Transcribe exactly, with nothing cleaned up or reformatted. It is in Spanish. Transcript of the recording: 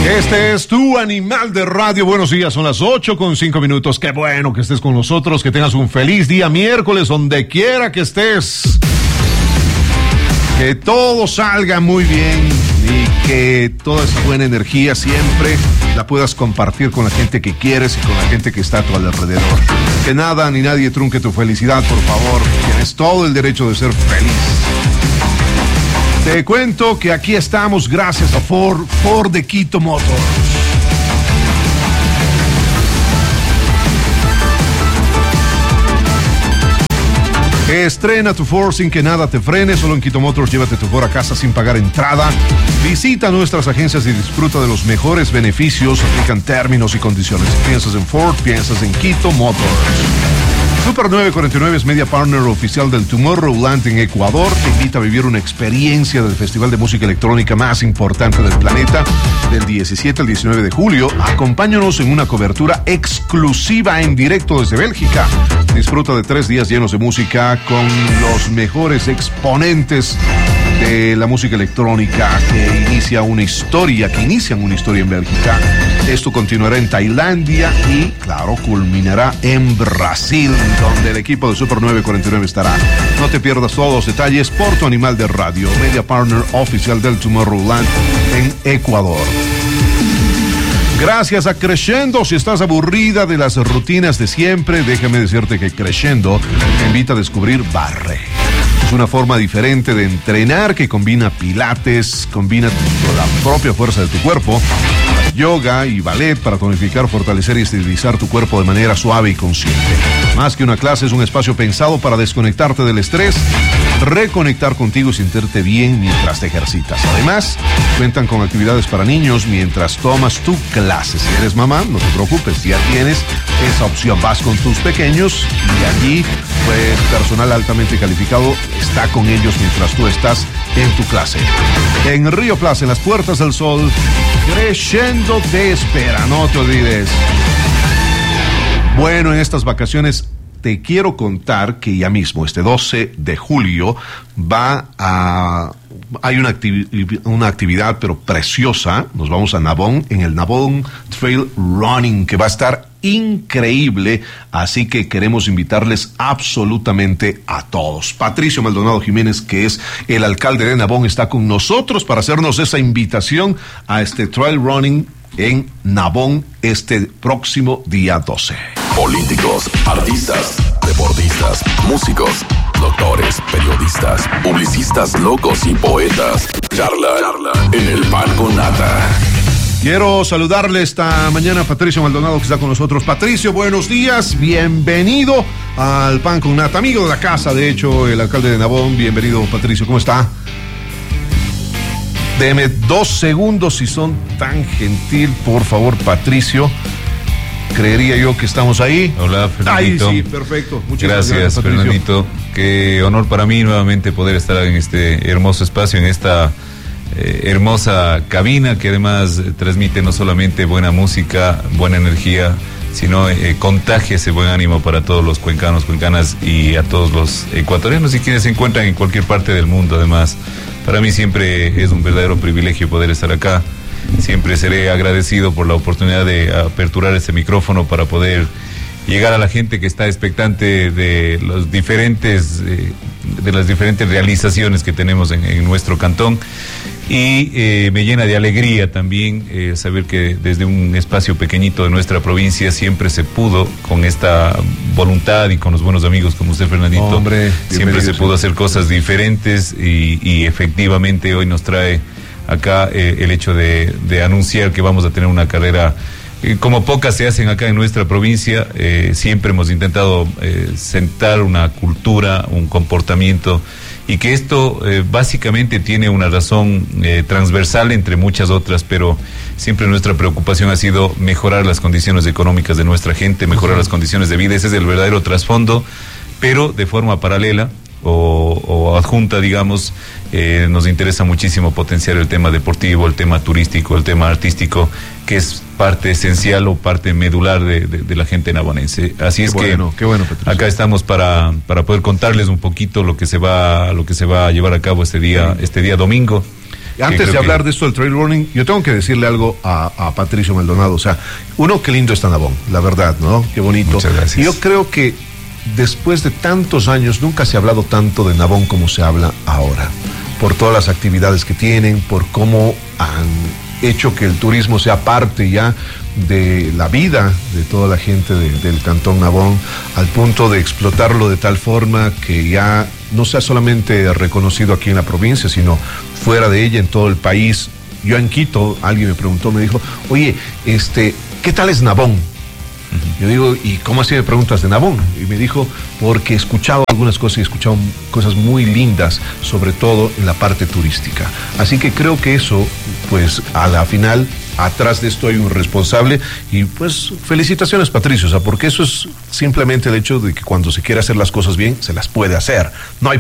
Este es tu Animal de Radio. Buenos días, son las ocho con cinco minutos. Qué bueno que estés con nosotros, que tengas un feliz día miércoles, donde quiera que estés. Que todo salga muy bien y que toda esa buena energía siempre la puedas compartir con la gente que quieres y con la gente que está a tu alrededor. Que nada ni nadie trunque tu felicidad, por favor. Tienes todo el derecho de ser feliz. Te cuento que aquí estamos gracias a Ford, Ford de Quito Motors. Estrena tu Ford sin que nada te frene. Solo en Quito Motors llévate tu Ford a casa sin pagar entrada. Visita nuestras agencias y disfruta de los mejores beneficios. Aplican términos y condiciones. Si piensas en Ford, piensas en Quito Motors. Super nueve cuarenta y nueve es media partner oficial del Tomorrowland en Ecuador. Te invita a vivir una experiencia del festival de música electrónica más importante del planeta del diecisiete al diecinueve de julio. Acompáñanos en una cobertura exclusiva en directo desde Bélgica. Disfruta de tres días llenos de música con los mejores exponentes de la música electrónica que inicia una historia, que inician una historia en Bélgica. Esto continuará en Tailandia y, claro, culminará en Brasil, donde el equipo de Super nueve cuarenta y nueve estará. No te pierdas todos los detalles por tu Animal de Radio, media partner oficial del Tomorrowland en Ecuador. Gracias a Crescendo. Si estás aburrida de las rutinas de siempre, déjame decirte que Crescendo te invita a descubrir Barre. Es una forma diferente de entrenar que combina pilates, combina la propia fuerza de tu cuerpo, yoga y ballet para tonificar, fortalecer y estilizar tu cuerpo de manera suave y consciente. Más que una clase, es un espacio pensado para desconectarte del estrés, reconectar contigo y sentirte bien mientras te ejercitas. Además, cuentan con actividades para niños mientras tomas tu clase. Si eres mamá, no te preocupes, ya tienes esa opción. Vas con tus pequeños y allí, pues, personal altamente calificado está con ellos mientras tú estás en tu clase. En Río Plaza, en las Puertas del Sol, Crescendo te espera, no te olvides. Bueno, en estas vacaciones te quiero contar que ya mismo, este doce de julio, va a... hay una, activi- una actividad, pero preciosa. Nos vamos a Nabón, en el Nabón Trail Running, que va a estar increíble. Así que queremos invitarles absolutamente a todos. Patricio Maldonado Jiménez, que es el alcalde de Nabón, está con nosotros para hacernos esa invitación a este Trail Running en Nabón este próximo día doce. Políticos, artistas, deportistas, músicos, doctores, periodistas, publicistas, locos y poetas. Charla, charla en el Pan con Nata. Quiero saludarle esta mañana a Patricio Maldonado, que está con nosotros. Patricio, buenos días, bienvenido al Pan con Nata, amigo de la casa, de hecho, el alcalde de Nabón. Bienvenido, Patricio, ¿cómo está? Deme dos segundos si son tan gentil, por favor, Patricio. Creería yo que estamos ahí. Hola, Fernandito. Ahí sí, perfecto. Muchas gracias, gracias, Patricio. Fernandito. Qué honor para mí nuevamente poder estar en este hermoso espacio, en esta eh, hermosa cabina que además eh, transmite no solamente buena música, buena energía, sino eh, contagia ese buen ánimo para todos los cuencanos, cuencanas y a todos los ecuatorianos y quienes se encuentran en cualquier parte del mundo. Además, para mí siempre es un verdadero privilegio poder estar acá. Siempre seré agradecido por la oportunidad de aperturar este micrófono para poder llegar a la gente que está expectante de los diferentes eh, de las diferentes realizaciones que tenemos en, en nuestro cantón. Y eh, me llena de alegría también eh, saber que desde un espacio pequeñito de nuestra provincia siempre se pudo, con esta voluntad y con los buenos amigos como usted, Fernandito, Hombre, siempre se pudo hacer cosas diferentes y, y efectivamente hoy nos trae acá eh, el hecho de, de anunciar que vamos a tener una carrera eh, como pocas se hacen acá en nuestra provincia. Eh, siempre hemos intentado eh, sentar una cultura, un comportamiento, y que esto eh, básicamente tiene una razón eh, transversal entre muchas otras, pero siempre nuestra preocupación ha sido mejorar las condiciones económicas de nuestra gente, mejorar las condiciones de vida. Ese es el verdadero trasfondo, pero de forma paralela o, o adjunta, digamos, eh, nos interesa muchísimo potenciar el tema deportivo, el tema turístico, el tema artístico, que es parte esencial o parte medular de, de, de la gente nabonense. Así qué es bueno, que qué bueno, Patricio. Acá estamos para, para poder contarles un poquito lo que se va, lo que se va a llevar a cabo este día, este día domingo. Antes de hablar que... de esto del trail running, yo tengo que decirle algo a, a Patricio Maldonado. O sea, uno, qué lindo está Navón, la verdad, ¿no? Qué bonito. Muchas gracias. Y yo creo que después de tantos años nunca se ha hablado tanto de Navón como se habla ahora. Por todas las actividades que tienen, por cómo han hecho que el turismo sea parte ya de la vida de toda la gente de, del Cantón Navón, al punto de explotarlo de tal forma que ya no sea solamente reconocido aquí en la provincia, sino fuera de ella, en todo el país. Yo en Quito, alguien me preguntó, me dijo, oye, este, ¿qué tal es Navón? Yo digo, ¿y cómo así me preguntas de Navón? Y me dijo, porque he escuchado algunas cosas y he escuchado cosas muy lindas, sobre todo en la parte turística. Así que creo que eso, pues a la final, atrás de esto hay un responsable y pues felicitaciones, Patricio, o sea, porque eso es simplemente el hecho de que cuando se quiere hacer las cosas bien, se las puede hacer. No hay